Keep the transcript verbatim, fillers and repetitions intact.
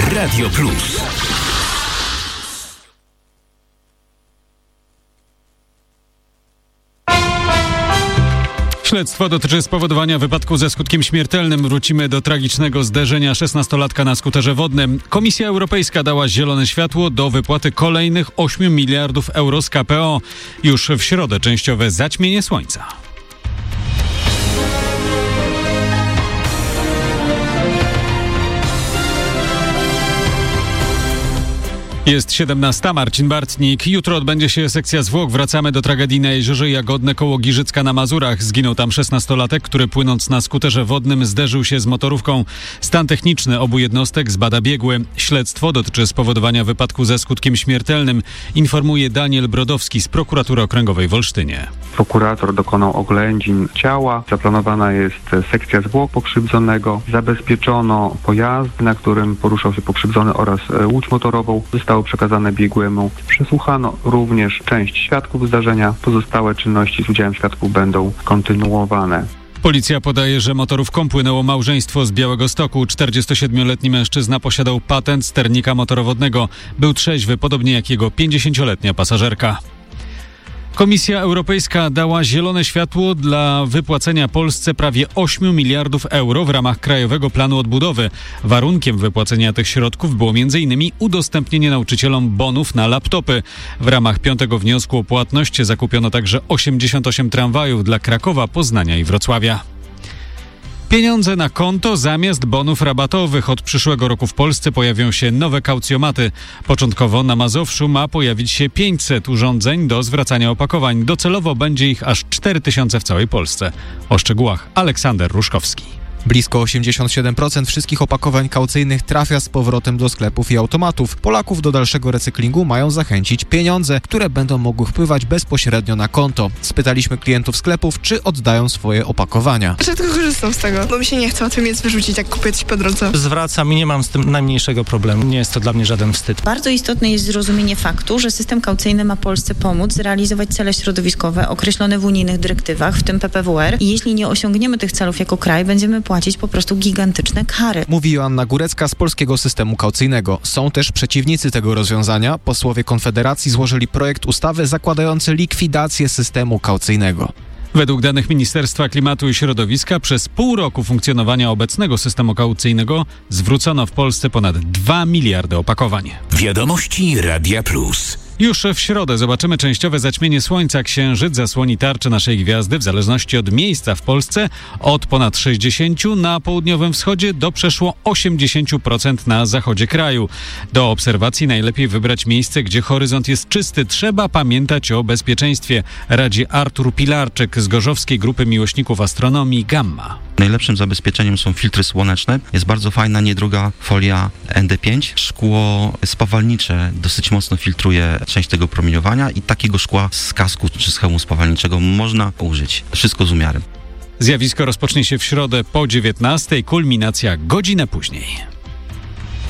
Radio Plus. Śledztwo dotyczy spowodowania wypadku ze skutkiem śmiertelnym. Wrócimy do tragicznego zderzenia szesnastolatka na skuterze wodnym. Komisja Europejska dała zielone światło do wypłaty kolejnych ośmiu miliardów euro z K P O. Już w środę częściowe zaćmienie słońca. Jest siedemnasta, Marcin Bartnik. Jutro odbędzie się sekcja zwłok. Wracamy do tragedii na Jeziorze Jagodne koło Giżycka na Mazurach. Zginął tam szesnastolatek, który płynąc na skuterze wodnym zderzył się z motorówką. Stan techniczny obu jednostek zbada biegły. Śledztwo dotyczy spowodowania wypadku ze skutkiem śmiertelnym, informuje Daniel Brodowski z Prokuratury Okręgowej w Olsztynie. Prokurator dokonał oględzin ciała. Zaplanowana jest sekcja zwłok pokrzywdzonego. Zabezpieczono pojazd, na którym poruszał się pokrzywdzony oraz łódź motorową. Zostało przekazane biegłemu. Przesłuchano również część świadków zdarzenia. Pozostałe czynności z udziałem świadków będą kontynuowane. Policja podaje, że motorówką płynęło małżeństwo z Białegostoku. czterdziestosiedmioletni mężczyzna posiadał patent sternika motorowodnego. Był trzeźwy, podobnie jak jego pięćdziesięcioletnia pasażerka. Komisja Europejska dała zielone światło dla wypłacenia Polsce prawie ośmiu miliardów euro w ramach Krajowego Planu Odbudowy. Warunkiem wypłacenia tych środków było między innymi udostępnienie nauczycielom bonów na laptopy. W ramach piątego wniosku o płatność zakupiono także osiemdziesiąt osiem tramwajów dla Krakowa, Poznania i Wrocławia. Pieniądze na konto zamiast bonów rabatowych. Od przyszłego roku w Polsce pojawią się nowe kaucjomaty. Początkowo na Mazowszu ma pojawić się pięćset urządzeń do zwracania opakowań. Docelowo będzie ich aż cztery tysiące w całej Polsce. O szczegółach Aleksander Ruszkowski. Blisko osiemdziesiąt siedem procent wszystkich opakowań kaucyjnych trafia z powrotem do sklepów i automatów. Polaków do dalszego recyklingu mają zachęcić pieniądze, które będą mogły wpływać bezpośrednio na konto. Spytaliśmy klientów sklepów, czy oddają swoje opakowania. Rzadko korzystam z tego, bo mi się nie chce o tym nic wyrzucić, jak kupię coś po drodze. Zwracam i nie mam z tym najmniejszego problemu. Nie jest to dla mnie żaden wstyd. Bardzo istotne jest zrozumienie faktu, że system kaucyjny ma Polsce pomóc zrealizować cele środowiskowe określone w unijnych dyrektywach, w tym P P W R. I jeśli nie osiągniemy tych celów jako kraj, będziemy płacić po prostu gigantyczne kary. Mówi Joanna Górecka z Polskiego Systemu Kaucyjnego. Są też przeciwnicy tego rozwiązania. Posłowie Konfederacji złożyli projekt ustawy zakładający likwidację systemu kaucyjnego. Według danych Ministerstwa Klimatu i Środowiska przez pół roku funkcjonowania obecnego systemu kaucyjnego zwrócono w Polsce ponad dwa miliardy opakowań. Wiadomości Radia Plus. Już w środę zobaczymy częściowe zaćmienie słońca. Księżyc zasłoni tarczę naszej gwiazdy w zależności od miejsca w Polsce od ponad sześćdziesięciu na południowym wschodzie do przeszło osiemdziesięciu procent na zachodzie kraju. Do obserwacji najlepiej wybrać miejsce, gdzie horyzont jest czysty. Trzeba pamiętać o bezpieczeństwie, radzi Artur Pilarczyk z gorzowskiej grupy miłośników astronomii Gamma. Najlepszym zabezpieczeniem są filtry słoneczne. Jest bardzo fajna, niedroga folia N D pięć. Szkło spawalnicze dosyć mocno filtruje część tego promieniowania i takiego szkła z kasku czy z hełmu spawalniczego można użyć. Wszystko z umiarem. Zjawisko rozpocznie się w środę po dziewiętnastej, kulminacja godzinę później.